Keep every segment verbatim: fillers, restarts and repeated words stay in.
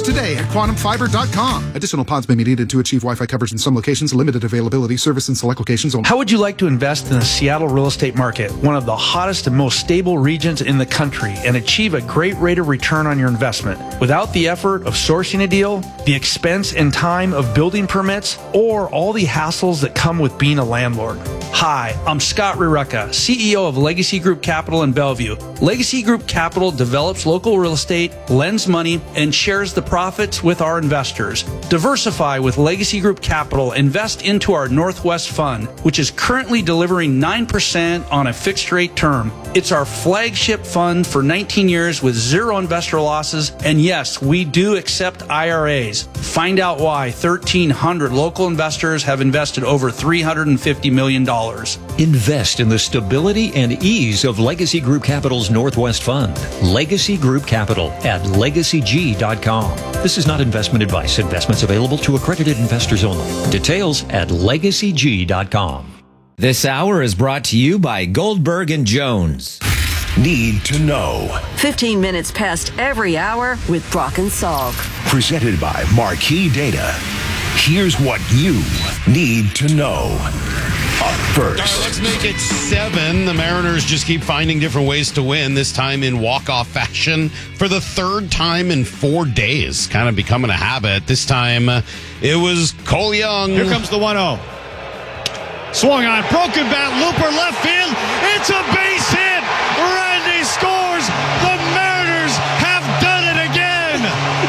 Pods today at quantum fiber dot com. Additional pods may be needed to achieve Wi-Fi coverage in some locations. Limited availability. Service in select locations only. How would you like to invest in the Seattle real estate market, one of the hottest and most stable regions in the country, and achieve a great rate of return on your investment without the effort of sourcing a deal, the expense and time of building permits, or all the hassles that come with being a landlord? Hi, I'm Scott Rireka, C E O of Legacy Group Capital in Bellevue. Legacy Group Capital develops local real estate, lends money, and shares the profits with our investors. Diversify with Legacy Group Capital. Invest into our Northwest Fund, which is currently delivering nine percent on a fixed rate term. It's our flagship fund for nineteen years with zero investor losses. And yes, we do accept I R As. Find out why thirteen hundred local investors have invested over three hundred fifty million dollars. Invest in the stability and ease of Legacy Group Capital's Northwest Fund. Legacy Group Capital at legacy g dot com. This is not investment advice. Investments available to accredited investors only. Details at legacy g dot com. This hour is brought to you by Goldberg and Jones. Need to know. fifteen minutes past every hour with Brock and Salk. Presented by Marquee Data. Here's what you need to know. Up first. All right, let's make it seven. The Mariners just keep finding different ways to win, this time in walk-off fashion for the third time in four days. Kind of becoming a habit. This time, uh, it was Cole Young. Here comes the one oh. Swung on, broken bat, looper left field. It's a base hit. Randy scores. The Mariners have done it again.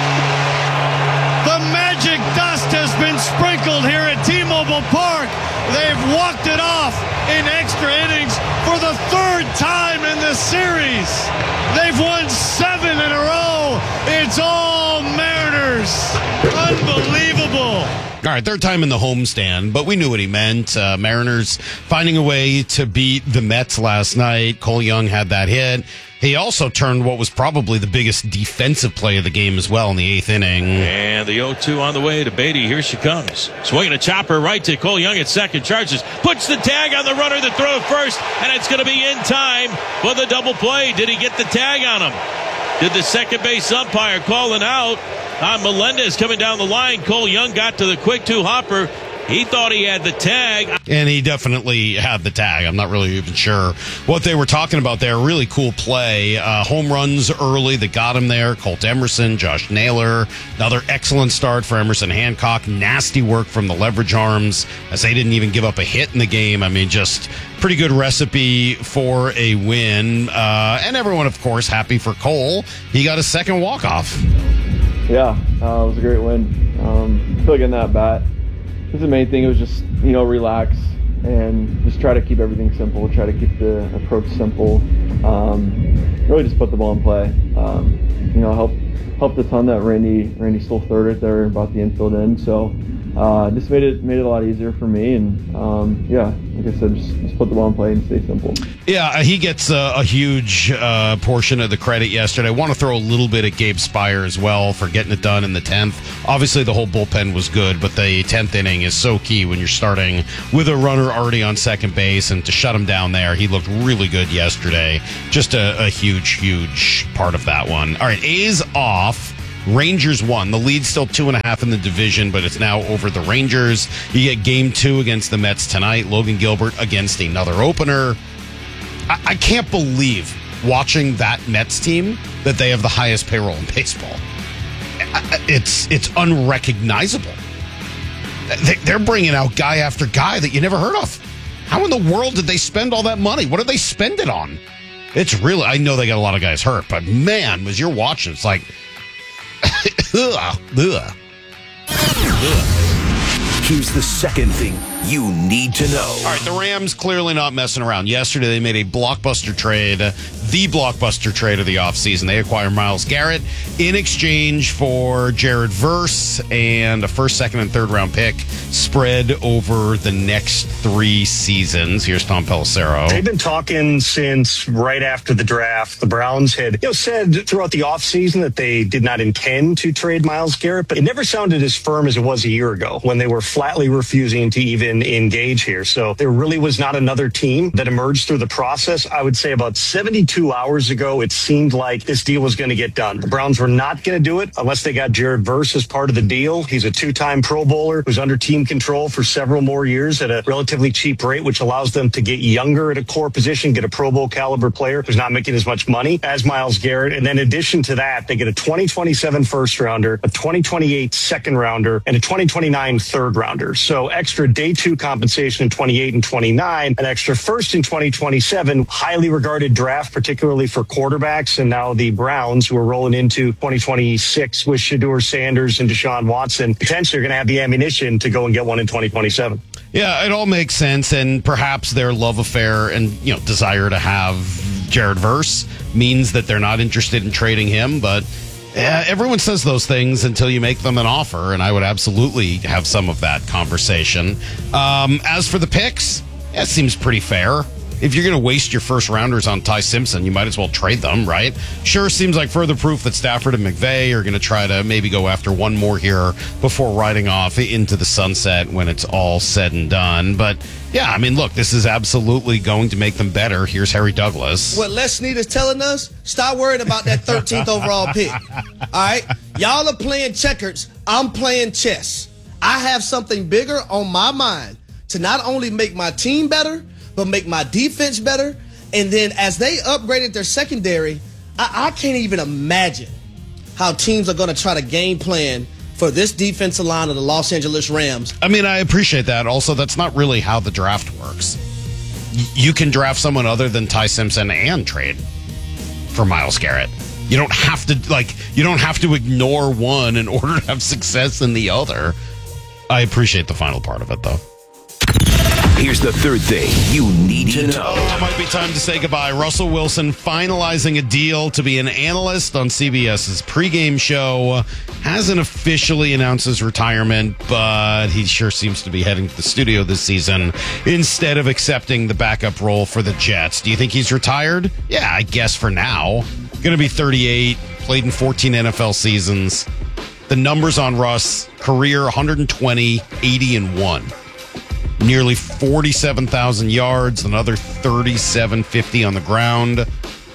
The magic dust has been sprinkled here at T-Mobile Park. They've walked it off in extra innings for the third time in the series. They've won seven in a row. It's all Mariners. Unbelievable. All right, third time in the homestand, but we knew what he meant. Uh, Mariners finding a way to beat the Mets last night. Cole Young had that hit. He also turned what was probably the biggest defensive play of the game as well in the eighth inning. And the oh two on the way to Beatty. Here she comes. Swinging a chopper right to Cole Young at second. Charges. Puts the tag on the runner that throw first, and it's going to be in time for the double play. Did he get the tag on him? Did the second base umpire call it out on Melendez coming down the line? Cole Young got to the quick two hopper. He thought he had the tag. And he definitely had the tag. I'm not really even sure what they were talking about there. Really cool play. Uh, home runs early that got him there. Colt Emerson, Josh Naylor. Another excellent start for Emerson Hancock. Nasty work from the leverage arms as they didn't even give up a hit in the game. I mean, just pretty good recipe for a win. Uh, and everyone, of course, happy for Cole. He got a second walk-off. Yeah, uh, it was a great win. Um, I feel like in that bat, this is the main thing. It was just, you know, relax and just try to keep everything simple. Try to keep the approach simple. Um, really just put the ball in play. Um, you know, helped helped a ton that Randy Randy stole third right there and brought the infield in. So uh, just made it made it a lot easier for me. And um, yeah, like I said, just, just put the ball in play and stay simple. Yeah, he gets a, a huge uh, portion of the credit yesterday. I want to throw a little bit at Gabe Spire as well for getting it done in the tenth. Obviously, the whole bullpen was good, but the tenth inning is so key when you're starting with a runner already on second base, and to shut him down there, he looked really good yesterday. Just a, a huge, huge part of that one. All right, A's off. Rangers won. The lead's still two and a half in the division, but it's now over the Rangers. You get game two against the Mets tonight. Logan Gilbert against another opener. I, I can't believe watching that Mets team that they have the highest payroll in baseball. It's it's unrecognizable. They're bringing out guy after guy that you never heard of. How in the world did they spend all that money? What did they spend it on? It's really, I know they got a lot of guys hurt, but man, as you're watching, it's like, ugh, ugh. Ugh. Here's the second thing you need to know. All right, the Rams clearly not messing around. Yesterday, they made a blockbuster trade, the blockbuster trade of the offseason. They acquire Myles Garrett in exchange for Jared Verse and a first, second, and third round pick spread over the next three seasons. Here's Tom Pelissero. They've been talking since right after the draft. The Browns had you know, said throughout the offseason that they did not intend to trade Myles Garrett, but it never sounded as firm as it was a year ago when they were flatly refusing to even in, in Gage here. So there really was not another team that emerged through the process. I would say about seventy-two hours ago, it seemed like this deal was going to get done. The Browns were not going to do it unless they got Jared Verse as part of the deal. He's a two-time Pro Bowler who's under team control for several more years at a relatively cheap rate, which allows them to get younger at a core position, get a Pro Bowl caliber player who's not making as much money as Myles Garrett. And then in addition to that, they get a twenty twenty-seven first rounder, a twenty twenty-eight second rounder, and a twenty twenty-nine third rounder. So extra day two compensation in twenty-eight and twenty-nine, an extra first in twenty twenty-seven, highly regarded draft, particularly for quarterbacks. And now the Browns, who are rolling into twenty twenty-six with Shedeur Sanders and Deshaun Watson, potentially are going to have the ammunition to go and get one in twenty twenty-seven. Yeah, it all makes sense, and perhaps their love affair and, you know, desire to have Jared Verse means that they're not interested in trading him, but uh, everyone says those things until you make them an offer, and I would absolutely have some of that conversation. Um, as for the picks, that seems pretty fair. If you're going to waste your first rounders on Ty Simpson, you might as well trade them, right? Sure seems like further proof that Stafford and McVay are going to try to maybe go after one more here before riding off into the sunset when it's all said and done. But yeah, I mean, look, this is absolutely going to make them better. Here's Harry Douglas. What Les Snead is telling us, stop worrying about that thirteenth overall pick. All right? Y'all are playing checkers. I'm playing chess. I have something bigger on my mind to not only make my team better, but make my defense better. And then as they upgraded their secondary, I, I can't even imagine how teams are going to try to game plan for this defensive line of the Los Angeles Rams. I mean, I appreciate that. Also, that's not really how the draft works. Y- you can draft someone other than Ty Simpson and trade for Myles Garrett. You don't have to, like, you don't have to ignore one in order to have success in the other. I appreciate the final part of it, though. Here's the third thing you need to know. It might be time to say goodbye. Russell Wilson finalizing a deal to be an analyst on CBS's pregame show. Hasn't officially announced his retirement, but he sure seems to be heading to the studio this season instead of accepting the backup role for the Jets. Do you think he's retired? Yeah, I guess for now. Going to be thirty-eight, played in fourteen N F L seasons. The numbers on Russ, career one hundred twenty, eighty and one. Nearly forty-seven thousand yards, another thirty-seven fifty on the ground,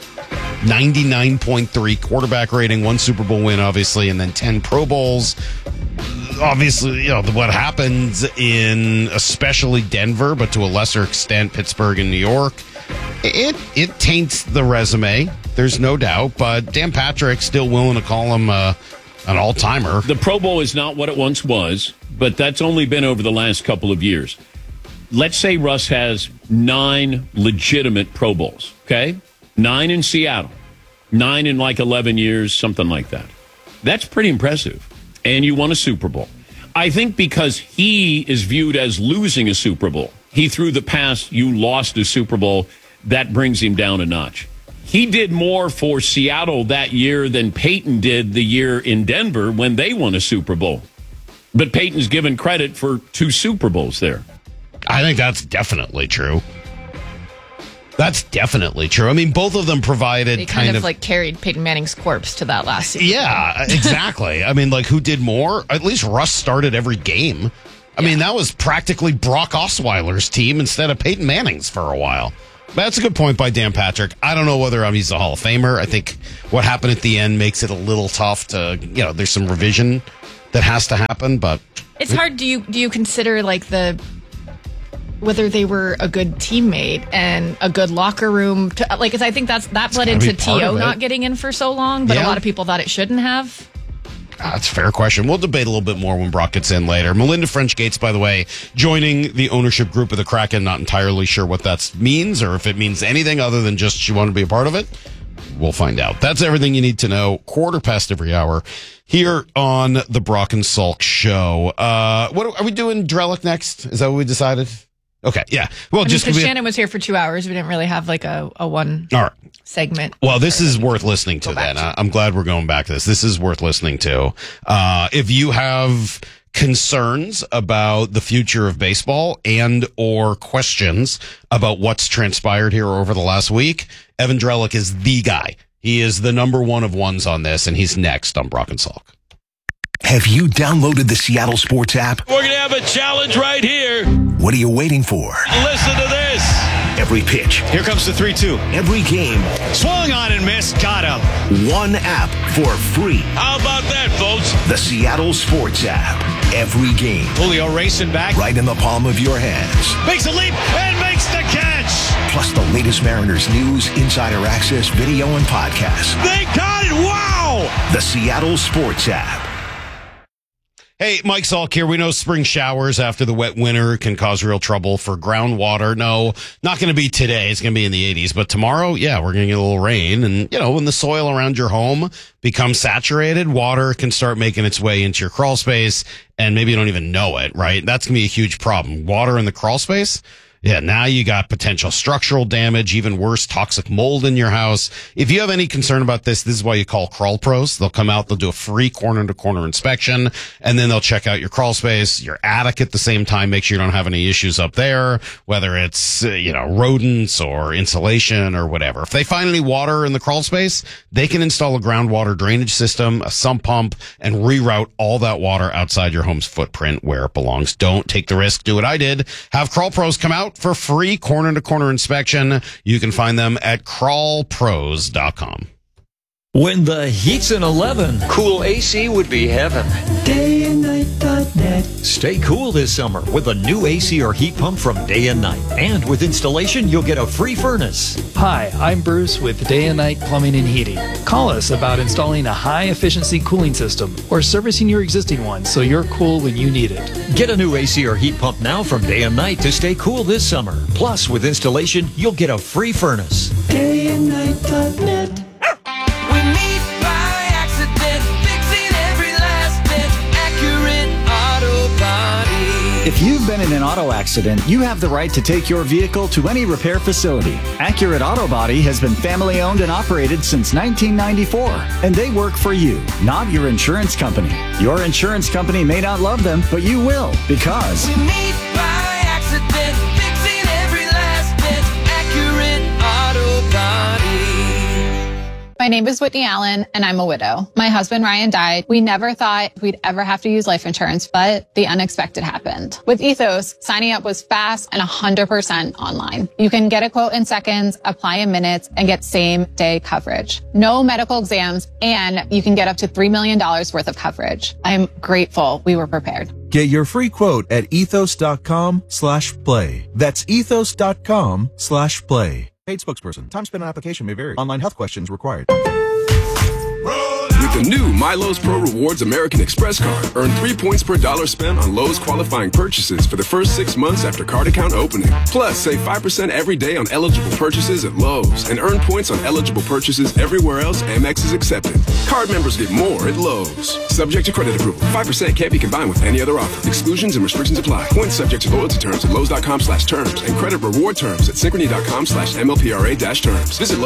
ninety-nine point three quarterback rating, one Super Bowl win, obviously, and then ten Pro Bowls. Obviously, you know, what happens in especially Denver, but to a lesser extent, Pittsburgh and New York, it it taints the resume. There's no doubt, but Dan Patrick's still willing to call him uh, an all-timer. The Pro Bowl is not what it once was, but that's only been over the last couple of years. Let's say Russ has nine legitimate Pro Bowls, okay? Nine in Seattle. Nine in like eleven years, something like that. That's pretty impressive. And you won a Super Bowl. I think because he is viewed as losing a Super Bowl. He threw the pass, you lost a Super Bowl. That brings him down a notch. He did more for Seattle that year than Peyton did the year in Denver when they won a Super Bowl. But Peyton's given credit for two Super Bowls there. I think that's definitely true. That's definitely true. I mean, both of them provided they kind, kind of, of like carried Peyton Manning's corpse to that last season. Yeah, exactly. I mean, like, who did more? At least Russ started every game. I yeah. mean, that was practically Brock Osweiler's team instead of Peyton Manning's for a while. That's a good point by Dan Patrick. I don't know whether I'm he's a Hall of Famer. I think what happened at the end makes it a little tough to, you know, there's some revision that has to happen, but it's hard. Do you do you consider like the whether they were a good teammate and a good locker room? To, like, I think that's that bled into T O not getting in for so long, but yeah. a lot of people thought it shouldn't have. That's a fair question. We'll debate a little bit more when Brock gets in later. Melinda French Gates, by the way, joining the ownership group of the Kraken. Not entirely sure what that means or if it means anything other than just she wanted to be a part of it. We'll find out. That's everything you need to know. Quarter past every hour here on the Brock and Salk show. Uh, what are we doing? Drellick next? Is that what we decided? Okay, yeah. Well, I mean, just because Shannon was here for two hours, we didn't really have like a, a one All right. segment. Well, this is worth listening to then. To. I'm glad we're going back to this. This is worth listening to. Uh, if you have concerns about the future of baseball and or questions about what's transpired here over the last week, Evan Drellick is the guy. He is the number one of ones on this, and he's next on Brock and Salk. Have you downloaded the Seattle Sports app? We're going to have a challenge right here. What are you waiting for? Listen to this. Every pitch. Here comes the three two. Every game. Swung on and missed. Got him. One app for free. How about that, folks? The Seattle Sports app. Every game. Julio racing back. Right in the palm of your hands. Makes a leap and makes the catch. Plus the latest Mariners news, insider access, video, and podcasts. They got it. Wow. The Seattle Sports app. Hey, Mike Salk here. We know spring showers after the wet winter can cause real trouble for groundwater. No, not going to be today. It's going to be in the eighties. But tomorrow, yeah, we're going to get a little rain. And, you know, when the soil around your home becomes saturated, water can start making its way into your crawl space, and maybe you don't even know it, right? That's going to be a huge problem. Water in the crawl space? Yeah, now you got potential structural damage, even worse, toxic mold in your house. If you have any concern about this, this is why you call Crawl Pros. They'll come out, they'll do a free corner-to-corner inspection, and then they'll check out your crawl space, your attic at the same time, make sure you don't have any issues up there, whether it's, uh, you know, rodents or insulation or whatever. If they find any water in the crawl space, they can install a groundwater drainage system, a sump pump, and reroute all that water outside your home's footprint where it belongs. Don't take the risk. Do what I did. Have Crawl Pros come out for free corner-to-corner inspection. You can find them at crawl pros dot com. When the heat's an eleven, cool A C would be heaven. day and night dot net. Stay cool this summer with a new A C or heat pump from Day and Night. And with installation, you'll get a free furnace. Hi, I'm Bruce with Day and Night Plumbing and Heating. Call us about installing a high-efficiency cooling system or servicing your existing one so you're cool when you need it. Get a new A C or heat pump now from Day and Night to stay cool this summer. Plus, with installation, you'll get a free furnace. day and night dot net. If you've been in an auto accident, you have the right to take your vehicle to any repair facility. Accurate Auto Body has been family owned and operated since nineteen ninety-four, and they work for you, not your insurance company. Your insurance company may not love them, but you will, because we meet by accident, fixing every last bit. Accurate Auto Body. My name is Whitney Allen, and I'm a widow. My husband, Ryan, died. We never thought we'd ever have to use life insurance, but the unexpected happened. With Ethos, signing up was fast and one hundred percent online. You can get a quote in seconds, apply in minutes, and get same-day coverage. No medical exams, and you can get up to three million dollars worth of coverage. I'm grateful we were prepared. Get your free quote at ethos.com slash play. That's ethos.com slash play. Paid spokesperson. Time spent on application may vary. Online health questions required. With the new MyLowe's Pro Rewards American Express card, earn three points per dollar spent on Lowe's qualifying purchases for the first six months after card account opening. Plus, save five percent every day on eligible purchases at Lowe's and earn points on eligible purchases everywhere else Amex is accepted. Card members get more at Lowe's. Subject to credit approval. five percent can't be combined with any other offer. Exclusions and restrictions apply. Points subject to loyalty terms at Lowe's.com slash terms and credit reward terms at Synchrony.com slash MLPRA dash terms. Visit Lowe's.